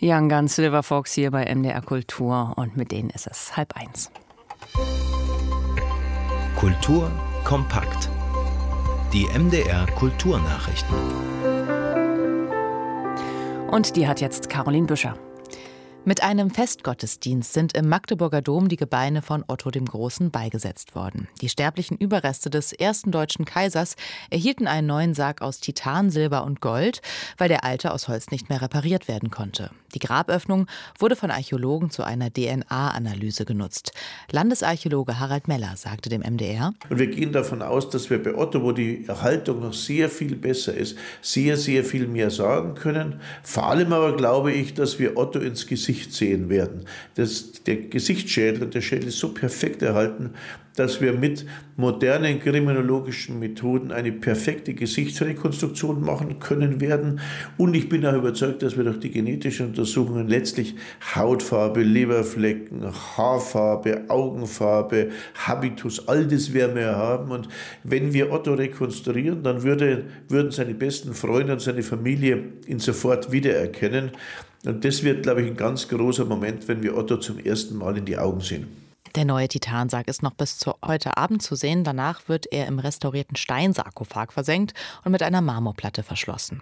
Young Guns, Silver Fox hier bei MDR Kultur und mit denen ist es 12:30. Kultur kompakt. Die MDR Kulturnachrichten. Und die hat jetzt Caroline Büscher. Mit einem Festgottesdienst sind im Magdeburger Dom die Gebeine von Otto dem Großen beigesetzt worden. Die sterblichen Überreste des ersten deutschen Kaisers erhielten einen neuen Sarg aus Titan, Silber und Gold, weil der alte aus Holz nicht mehr repariert werden konnte. Die Graböffnung wurde von Archäologen zu einer DNA-Analyse genutzt. Landesarchäologe Harald Meller sagte dem MDR: Und wir gehen davon aus, dass wir bei Otto, wo die Erhaltung noch sehr viel besser ist, sehr, sehr viel mehr sagen können. Vor allem aber glaube ich, dass wir Otto ins Gesicht sehen werden. Der Gesichtsschädel und der Schädel ist so perfekt erhalten, dass wir mit modernen kriminologischen Methoden eine perfekte Gesichtsrekonstruktion machen können werden. Und ich bin auch überzeugt, dass wir durch die genetischen Untersuchungen letztlich Hautfarbe, Leberflecken, Haarfarbe, Augenfarbe, Habitus, all das werden wir haben. Und wenn wir Otto rekonstruieren, dann würden seine besten Freunde und seine Familie ihn sofort wiedererkennen. Und das wird, glaube ich, ein ganz großer Moment, wenn wir Otto zum ersten Mal in die Augen sehen. Der neue Titansarg ist noch bis zu heute Abend zu sehen. Danach wird er im restaurierten Steinsarkophag versenkt und mit einer Marmorplatte verschlossen.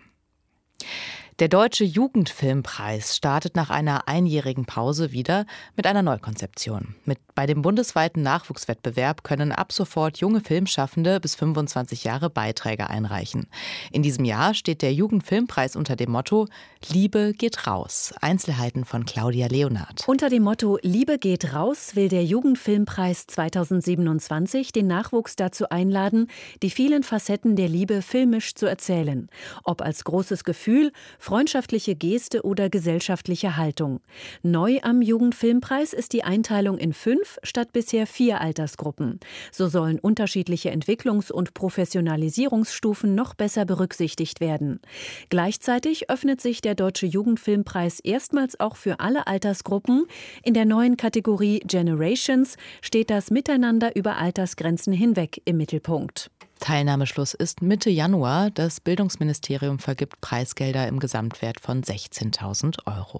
Der Deutsche Jugendfilmpreis startet nach einer einjährigen Pause wieder mit einer Neukonzeption. Bei dem bundesweiten Nachwuchswettbewerb können ab sofort junge Filmschaffende bis 25 Jahre Beiträge einreichen. In diesem Jahr steht der Jugendfilmpreis unter dem Motto Liebe geht raus. Einzelheiten von Claudia Leonard. Unter dem Motto Liebe geht raus will der Jugendfilmpreis 2027 den Nachwuchs dazu einladen, die vielen Facetten der Liebe filmisch zu erzählen. Ob als großes Gefühl, freundschaftliche Geste oder gesellschaftliche Haltung. Neu am Jugendfilmpreis ist die Einteilung in 5 statt bisher 4 Altersgruppen. So sollen unterschiedliche Entwicklungs- und Professionalisierungsstufen noch besser berücksichtigt werden. Gleichzeitig öffnet sich der Deutsche Jugendfilmpreis erstmals auch für alle Altersgruppen. In der neuen Kategorie Generations steht das Miteinander über Altersgrenzen hinweg im Mittelpunkt. Teilnahmeschluss ist Mitte Januar. Das Bildungsministerium vergibt Preisgelder im Gesamtwert von 16.000 €.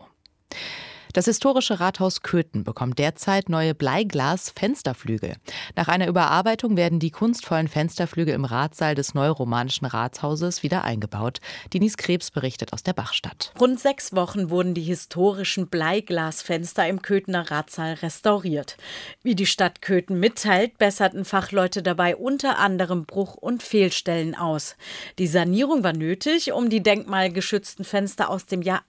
Das historische Rathaus Köthen bekommt derzeit neue Bleiglas-Fensterflügel. Nach einer Überarbeitung werden die kunstvollen Fensterflügel im Ratssaal des neuromanischen Rathauses wieder eingebaut. Denise Krebs berichtet aus der Bachstadt. Rund 6 Wochen wurden die historischen Bleiglasfenster im Köthener Ratssaal restauriert. Wie die Stadt Köthen mitteilt, besserten Fachleute dabei unter anderem Bruch- und Fehlstellen aus. Die Sanierung war nötig, um die denkmalgeschützten Fenster aus dem Jahr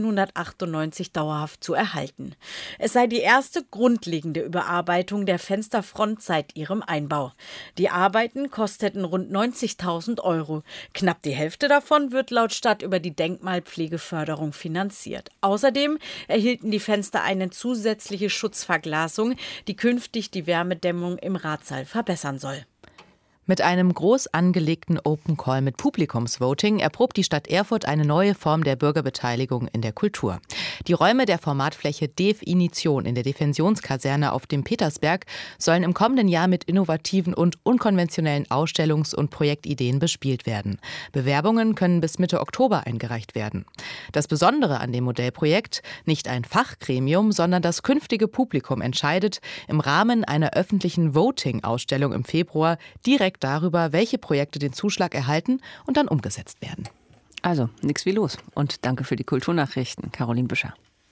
1898 dauerhaft zu erhalten. Es sei die erste grundlegende Überarbeitung der Fensterfront seit ihrem Einbau. Die Arbeiten kosteten rund 90.000 €. Knapp die Hälfte davon wird laut Stadt über die Denkmalpflegeförderung finanziert. Außerdem erhielten die Fenster eine zusätzliche Schutzverglasung, die künftig die Wärmedämmung im Ratssaal verbessern soll. Mit einem groß angelegten Open Call mit Publikumsvoting erprobt die Stadt Erfurt eine neue Form der Bürgerbeteiligung in der Kultur. Die Räume der Formatfläche Definition in der Defensionskaserne auf dem Petersberg sollen im kommenden Jahr mit innovativen und unkonventionellen Ausstellungs- und Projektideen bespielt werden. Bewerbungen können bis Mitte Oktober eingereicht werden. Das Besondere an dem Modellprojekt: nicht ein Fachgremium, sondern das künftige Publikum entscheidet im Rahmen einer öffentlichen Voting-Ausstellung im Februar direkt darüber, welche Projekte den Zuschlag erhalten und dann umgesetzt werden. Also, nix wie los. Und danke für die Kulturnachrichten, Caroline Büscher.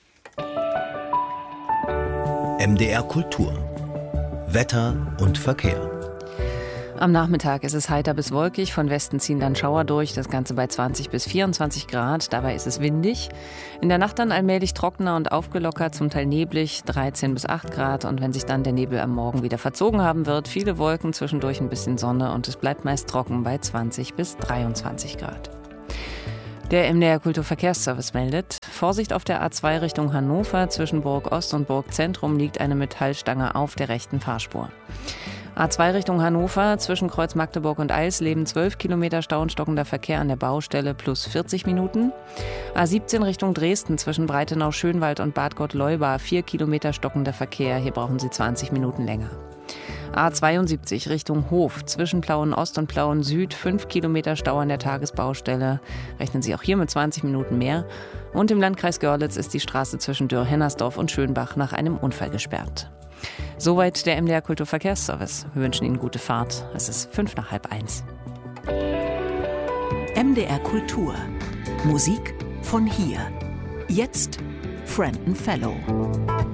MDR Kultur. Wetter und Verkehr. Am Nachmittag ist es heiter bis wolkig, von Westen ziehen dann Schauer durch, das Ganze bei 20 bis 24 Grad, dabei ist es windig. In der Nacht dann allmählich trockener und aufgelockert, zum Teil neblig, 13 bis 8 Grad und wenn sich dann der Nebel am Morgen wieder verzogen haben wird, viele Wolken, zwischendurch ein bisschen Sonne und es bleibt meist trocken bei 20 bis 23 Grad. Der MDR Kulturverkehrsservice meldet: Vorsicht auf der A2 Richtung Hannover, zwischen Burg Ost und Burg Zentrum liegt eine Metallstange auf der rechten Fahrspur. A2 Richtung Hannover, zwischen Kreuz Magdeburg und Eisleben 12 Kilometer Stau und stockender Verkehr an der Baustelle plus 40 Minuten. A17 Richtung Dresden, zwischen Breitenau-Schönwald und Bad Gott-Leuba 4 Kilometer stockender Verkehr, hier brauchen Sie 20 Minuten länger. A72 Richtung Hof, zwischen Plauen-Ost und Plauen-Süd, 5 Kilometer Stau an der Tagesbaustelle. Rechnen Sie auch hier mit 20 Minuten mehr. Und im Landkreis Görlitz ist die Straße zwischen Dürr-Hennersdorf und Schönbach nach einem Unfall gesperrt. Soweit der MDR Kulturverkehrsservice. Wir wünschen Ihnen gute Fahrt. Es ist 1:05. MDR Kultur. Musik von hier. Jetzt Frandon Fellow.